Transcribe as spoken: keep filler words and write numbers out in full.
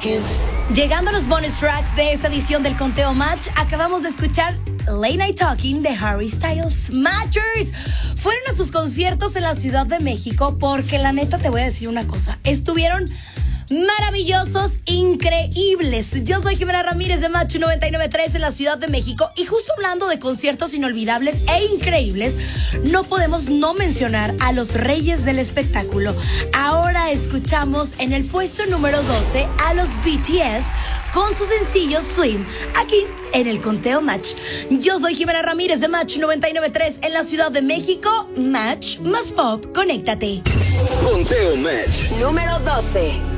Llegando a los bonus tracks de esta edición del Conteo Match, acabamos de escuchar Late Night Talking de Harry Styles. Matchers fueron a sus conciertos en la Ciudad de México porque la neta te voy a decir una cosa, estuvieron maravillosos, increíbles. Yo soy Jimena Ramírez de Match noventa y nueve punto tres en la Ciudad de México y justo hablando de conciertos inolvidables e increíbles, no podemos no mencionar a los reyes del espectáculo. Ahora escuchamos en el puesto número doce a los B T S con su sencillo Swim, aquí en el Conteo Match. Yo soy Jimena Ramírez de Match noventa y nueve punto tres en la Ciudad de México. Match más pop, conéctate. Conteo Match número doce.